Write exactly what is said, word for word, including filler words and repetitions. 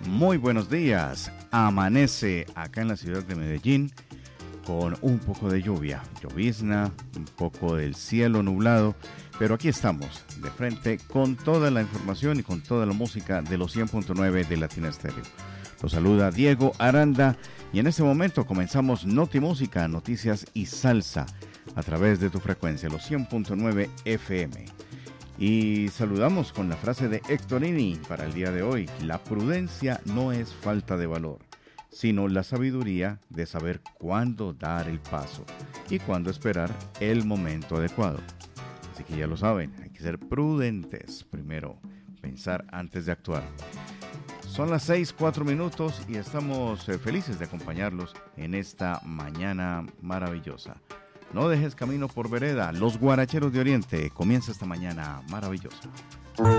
Muy buenos días. Amanece acá en la ciudad de Medellín con un poco de lluvia, llovizna, un poco del cielo nublado, pero aquí estamos de frente con toda la información y con toda la música de los cien punto nueve de Latina Estéreo. Los saluda Diego Aranda y en este momento comenzamos Noti Música, Noticias y Salsa a través de tu frecuencia, los cien punto nueve F M. Y saludamos con la frase de Hectorini para el día de hoy: la prudencia no es falta de valor, sino la sabiduría de saber cuándo dar el paso y cuándo esperar el momento adecuado. Así que ya lo saben, hay que ser prudentes, primero pensar antes de actuar. Son las seis, cuatro minutos y estamos eh, felices de acompañarlos en esta mañana maravillosa. No dejes camino por vereda, los guaracheros de Oriente, comienza esta mañana maravillosa.